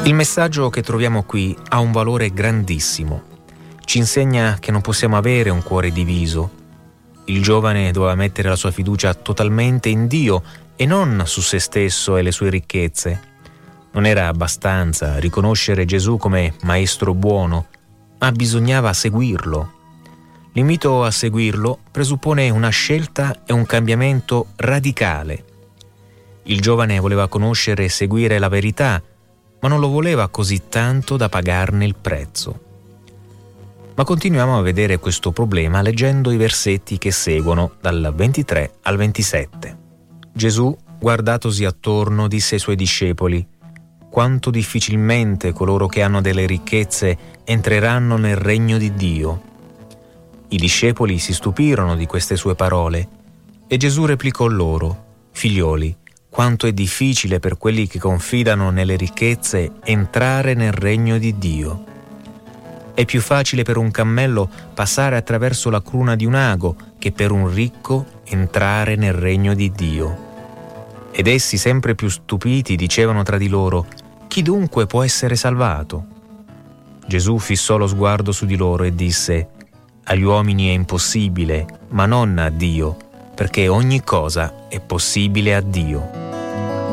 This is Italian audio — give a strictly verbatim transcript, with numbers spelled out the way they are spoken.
Il messaggio che troviamo qui ha un valore grandissimo. Ci insegna che non possiamo avere un cuore diviso. Il giovane doveva mettere la sua fiducia totalmente in Dio e non su se stesso e le sue ricchezze. Non era abbastanza riconoscere Gesù come maestro buono, ma bisognava seguirlo. L'invito a seguirlo presuppone una scelta e un cambiamento radicale. Il giovane voleva conoscere e seguire la verità, ma non lo voleva così tanto da pagarne il prezzo. Ma continuiamo a vedere questo problema leggendo i versetti che seguono dal ventitré al ventisette. Gesù, guardatosi attorno, disse ai suoi discepoli: «Quanto difficilmente coloro che hanno delle ricchezze entreranno nel regno di Dio». I discepoli si stupirono di queste sue parole e Gesù replicò loro: «Figlioli, quanto è difficile per quelli che confidano nelle ricchezze entrare nel regno di Dio. È più facile per un cammello passare attraverso la cruna di un ago che per un ricco entrare nel regno di Dio». Ed essi, sempre più stupiti, dicevano tra di loro: «Chi dunque può essere salvato?» Gesù fissò lo sguardo su di loro e disse: «Agli uomini è impossibile, ma non a Dio, perché ogni cosa è possibile a Dio».